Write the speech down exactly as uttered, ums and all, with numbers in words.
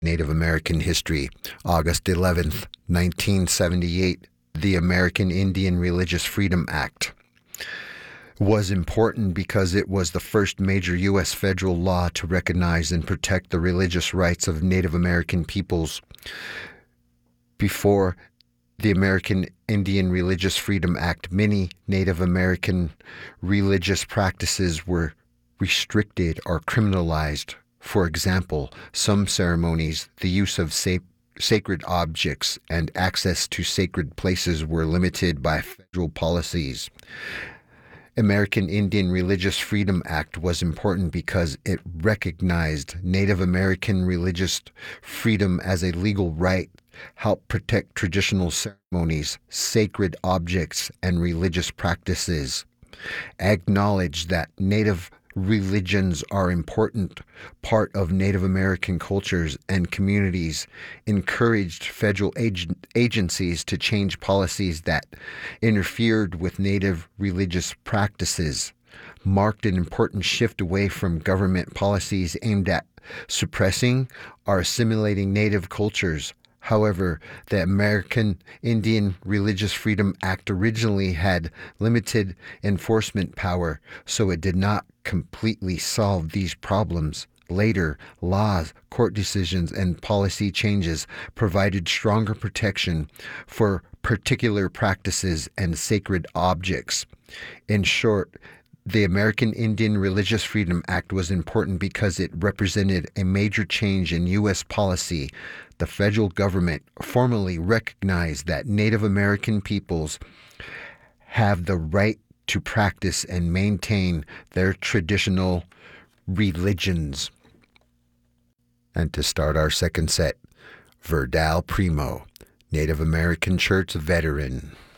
Native American history. August eleventh, nineteen seventy-eight, the American Indian Religious Freedom Act was important because it was the first major U S federal law to recognize and protect the religious rights of Native American peoples. Before the American Indian Religious Freedom Act, many Native American religious practices were restricted or criminalized. For example, some ceremonies, the use of sa- sacred objects, and access to sacred places were limited by federal policies. American Indian Religious Freedom Act was important because it recognized Native American religious freedom as a legal right, helped protect traditional ceremonies, sacred objects, and religious practices, acknowledged that Native religions are important part of Native American cultures and communities, encouraged federal ag- agencies to change policies that interfered with Native religious practices, marked an important shift away from government policies aimed at suppressing or assimilating Native cultures. However, the American Indian Religious Freedom Act originally had limited enforcement power, so it did not completely solve these problems. Later, laws, court decisions, and policy changes provided stronger protection for particular practices and sacred objects. In short, the American Indian Religious Freedom Act was important because it represented a major change in U S policy. The federal government formally recognized that Native American peoples have the right to practice and maintain their traditional religions. And to start our second set, Verdal Primo, Native American Church veteran.